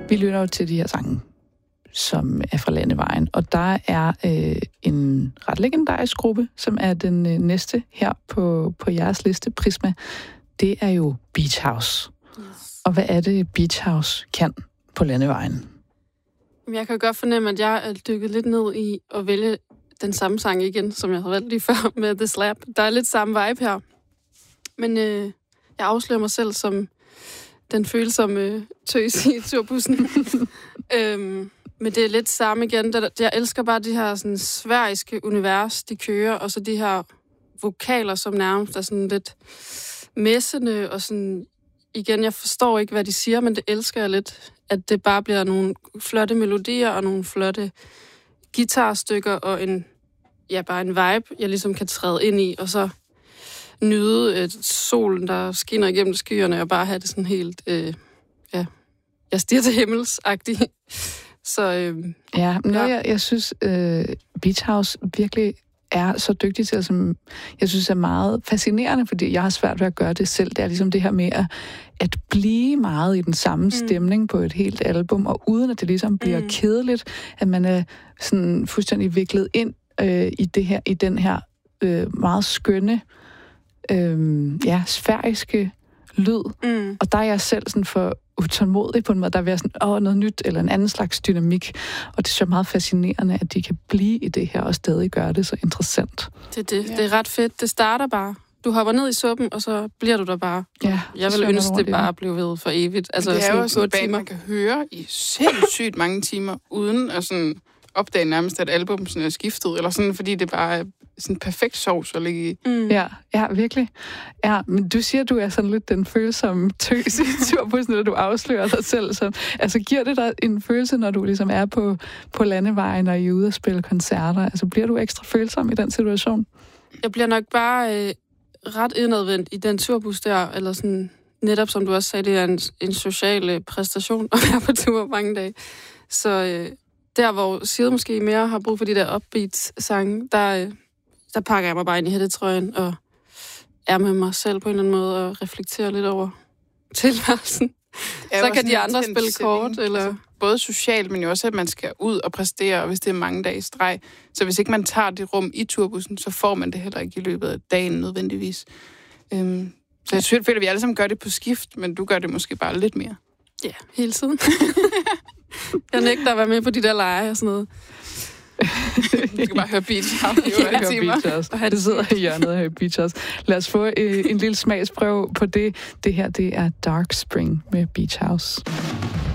Vi lytter jo til de her sange, som er fra Landevejen, og der er en ret legendarisk gruppe, som er den næste her på jeres liste, Prisma. Det er jo Beach House. Yes. Og hvad er det, Beach House kan på Landevejen? Jeg kan godt fornemme, at jeg er dykket lidt ned i at vælge den samme sang igen, som jeg havde valgt lige før med The Slap. Der er lidt samme vibe her. Men jeg afslører mig selv som den følsomme tøs i turbussen. Men det er lidt samme igen. Jeg elsker bare de her sådan, sværiske univers, de kører, og så de her vokaler, som nærmest er sådan lidt messende, og sådan, igen, jeg forstår ikke, hvad de siger, men det elsker jeg lidt, at det bare bliver nogle flotte melodier, og nogle flotte guitarstykker, og bare en vibe, jeg ligesom kan træde ind i, og så nyde solen, der skinner igennem skyerne, og bare have det sådan helt, jeg stiger til himmelsagtigt. Så, jeg synes, Beach House virkelig er så dygtig til, som jeg synes er meget fascinerende, fordi jeg har svært ved at gøre det selv. Det er ligesom det her med at blive meget i den samme stemning på et helt album, og uden at det ligesom bliver kedeligt, at man er sådan fuldstændig viklet ind i den her meget skønne, sfæriske lyd. Og der er jeg selv sådan for utålmodig på en måde, der vil være sådan, noget nyt, eller en anden slags dynamik. Og det er så meget fascinerende, at de kan blive i det her, og stadig gøre det så interessant. Det er ret fedt. Det starter bare. Du hopper ned i suppen, og så bliver du der bare. Ja, jeg vil ønske, det bare blev ved for evigt. Altså, det er jo sådan en band, man kan høre i sindssygt mange timer, uden at sådan opdage nærmest, at album sådan er skiftet, eller sådan, fordi det bare er sådan perfekt sovs at ligge i. Ja, virkelig. Ja, men du siger, at du er sådan lidt den følsomme tøs i turbussen, når du afslører dig selv. Altså, giver det dig en følelse, når du ligesom er på Landevejen, og I er ude at spille koncerter? Altså, bliver du ekstra følsom i den situation? Jeg bliver nok bare ret indadvendt i den turbus der, eller sådan, netop som du også sagde, det er en social præstation at være på tur mange dage. Så der, hvor Side måske mere har brug for de der upbeat-sange, der pakker jeg mig bare ind i hættetrøjen og er med mig selv på en eller anden måde og reflekterer lidt over tilværelsen. Så kan de andre spille kort, eller... Altså, både socialt, men jo også, at man skal ud og præstere, og hvis det er mange dage i streg. Så hvis ikke man tager det rum i turbussen, så får man det heller ikke i løbet af dagen nødvendigvis. Så jeg føler, at vi alle sammen gør det på skift, men du gør det måske bare lidt mere. Ja, hele tiden. Jeg nægter at være med på de der lege og sådan noget. Du skal bare høre Beach House i 8 timer. Og det sidder i hjørnet og hører Beach House. Lad os få en lille smagsprøve på det. Det her, det er Dark Spring med Beach House.